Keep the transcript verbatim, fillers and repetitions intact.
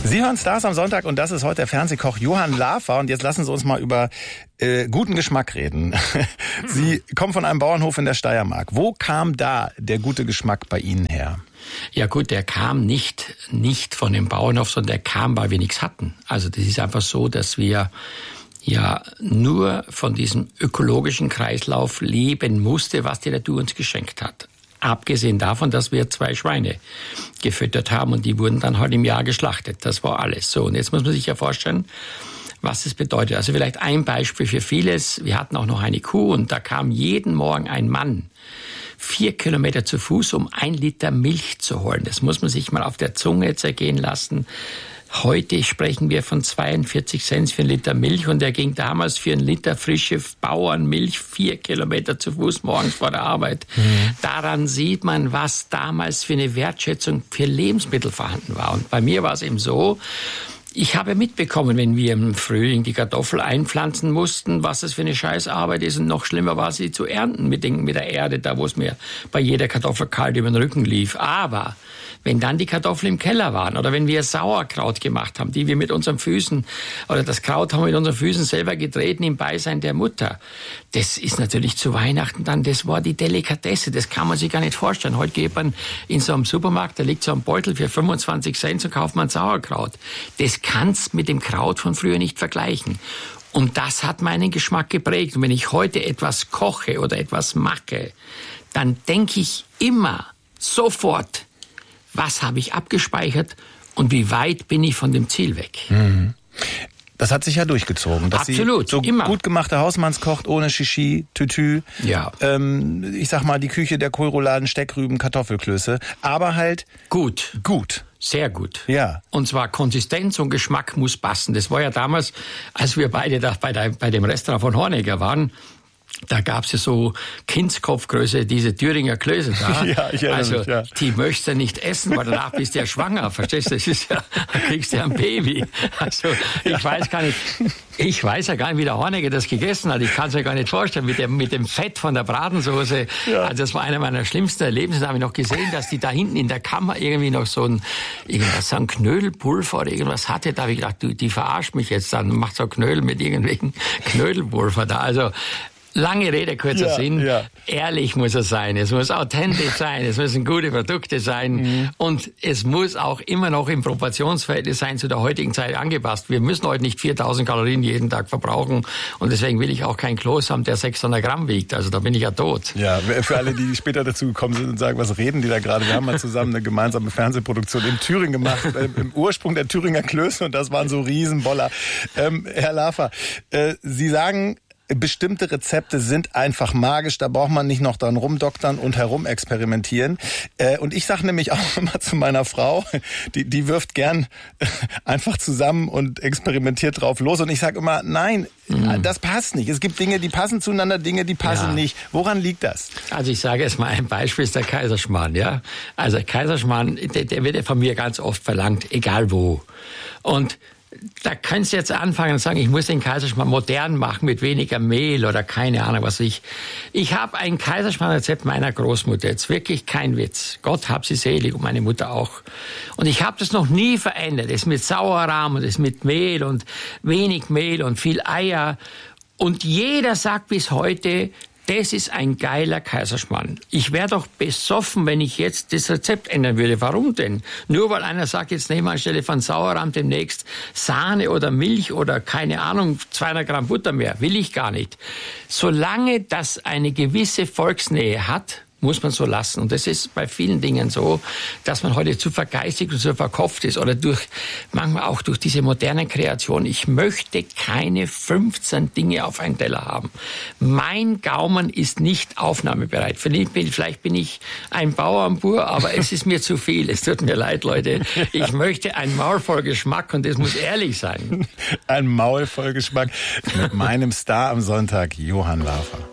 Sie hören Stars am Sonntag und das ist heute der Fernsehkoch Johann Lafer. Und jetzt lassen Sie uns mal über äh, guten Geschmack reden. Sie kommen von einem Bauernhof in der Steiermark. Wo kam da der gute Geschmack bei Ihnen her? Ja gut, der kam nicht, nicht von dem Bauernhof, sondern der kam, weil wir nichts hatten. Also das ist einfach so, dass wir ja nur von diesem ökologischen Kreislauf leben musste, was die Natur uns geschenkt hat. Abgesehen davon, dass wir zwei Schweine gefüttert haben und die wurden dann halt im Jahr geschlachtet. Das war alles so. Und jetzt muss man sich ja vorstellen, was es bedeutet. Also vielleicht ein Beispiel für vieles. Wir hatten auch noch eine Kuh und da kam jeden Morgen ein Mann vier Kilometer zu Fuß, um ein Liter Milch zu holen. Das muss man sich mal auf der Zunge zergehen lassen. Heute sprechen wir von zweiundvierzig Cent für einen Liter Milch und der ging damals für einen Liter frische Bauernmilch vier Kilometer zu Fuß morgens vor der Arbeit. Mhm. Daran sieht man, was damals für eine Wertschätzung für Lebensmittel vorhanden war. Und bei mir war es eben so, ich habe mitbekommen, wenn wir im Frühling die Kartoffel einpflanzen mussten, was das für eine Scheißarbeit ist. Und noch schlimmer war sie zu ernten mit, den, mit der Erde, da wo es mir bei jeder Kartoffel kalt über den Rücken lief. Aber wenn dann die Kartoffeln im Keller waren oder wenn wir Sauerkraut gemacht haben, die wir mit unseren Füßen, oder das Kraut haben wir mit unseren Füßen selber getreten im Beisein der Mutter. Das ist natürlich zu Weihnachten dann, das war die Delikatesse, das kann man sich gar nicht vorstellen. Heute geht man in so einem Supermarkt, da liegt so ein Beutel für fünfundzwanzig Cent und kauft man Sauerkraut. Das kannst mit dem Kraut von früher nicht vergleichen. Und das hat meinen Geschmack geprägt. Und wenn ich heute etwas koche oder etwas mache, dann denke ich immer sofort, was habe ich abgespeichert und wie weit bin ich von dem Ziel weg. Mhm. Das hat sich ja durchgezogen, dass Absolut, Sie so immer. gut gemachte Hausmannskocht ohne Shishi, Tütü, ja. ähm, ich sag mal die Küche der Kohlrouladen, Steckrüben, Kartoffelklöße, aber halt gut. Gut. Sehr gut. Ja. Und zwar Konsistenz und Geschmack muss passen. Das war ja damals, als wir beide da bei, der, bei dem Restaurant von Hornegger waren, da gab's ja so Kindskopfgröße, diese Thüringer Klöße da. Ja, ich erinnere also, mich, ja. Die möchtest du nicht essen, weil danach bist du ja schwanger, verstehst du? Das ist ja, da kriegst du ja ein Baby. Also, ich ja. weiß gar nicht, ich weiß ja gar nicht, wie der Hornegger das gegessen hat. Ich kann es mir gar nicht vorstellen, mit dem, mit dem Fett von der Bratensoße. Ja. Also, das war einer meiner schlimmsten Erlebnisse. Da habe ich noch gesehen, dass die da hinten in der Kammer irgendwie noch so ein, irgendwas, so ein Knödelpulver oder irgendwas hatte. Da habe ich gedacht, du, die verarscht mich jetzt dann, macht so Knödel mit irgendwelchen Knödelpulver da. Also, lange Rede, kurzer ja, Sinn. Ja. Ehrlich muss es sein. Es muss authentisch sein. Es müssen gute Produkte sein. Mhm. Und es muss auch immer noch im Proportionsverhältnis sein zu der heutigen Zeit angepasst. Wir müssen heute nicht viertausend Kalorien jeden Tag verbrauchen. Und deswegen will ich auch keinen Kloß haben, der sechshundert Gramm wiegt. Also da bin ich ja tot. Ja, für alle, die später dazu gekommen sind und sagen, was reden die da gerade? Wir haben mal zusammen eine gemeinsame Fernsehproduktion in Thüringen gemacht. Im Ursprung der Thüringer Klöße. Und das waren so Riesenboller. Ähm, Herr Lafer, äh, Sie sagen, bestimmte Rezepte sind einfach magisch, da braucht man nicht noch dran rumdoktern und herumexperimentieren. Äh, und ich sage nämlich auch immer zu meiner Frau, die, die wirft gern einfach zusammen und experimentiert drauf los. Und ich sage immer, nein, mhm. das passt nicht. Es gibt Dinge, die passen zueinander, Dinge, die passen ja. nicht. Woran liegt das? Also ich sage jetzt mal ein Beispiel, ist der Kaiserschmarrn. Ja? Also Kaiserschmarrn, der, der wird ja von mir ganz oft verlangt, egal wo. Und da kannst du jetzt anfangen und sagen, ich muss den Kaiserschmarrn modern machen mit weniger Mehl oder keine Ahnung was ich. Ich habe ein Kaiserschmarrn-Rezept meiner Großmutter, jetzt wirklich kein Witz. Gott hab sie selig und meine Mutter auch. Und ich habe das noch nie verändert. Das ist mit Sauerrahm und das ist mit Mehl und wenig Mehl und viel Eier. Und jeder sagt bis heute, das ist ein geiler Kaiserschmarrn. Ich wäre doch besoffen, wenn ich jetzt das Rezept ändern würde. Warum denn? Nur weil einer sagt, jetzt nehmen wir anstelle von Sauerrahm demnächst Sahne oder Milch oder keine Ahnung, zweihundert Gramm Butter mehr. Will ich gar nicht. Solange das eine gewisse Volksnähe hat, muss man so lassen. Und das ist bei vielen Dingen so, dass man heute zu vergeistigt und zu verkopft ist oder durch, manchmal auch durch diese modernen Kreationen. Ich möchte keine fünfzehn Dinge auf einen Teller haben. Mein Gaumen ist nicht aufnahmebereit. Vielleicht bin ich ein Bauernbur, aber es ist mir zu viel. Es tut mir leid, Leute. Ich möchte ein Maul voll Geschmack und das muss ehrlich sein. Ein Maul voll Geschmack mit meinem Star am Sonntag, Johann Lafer.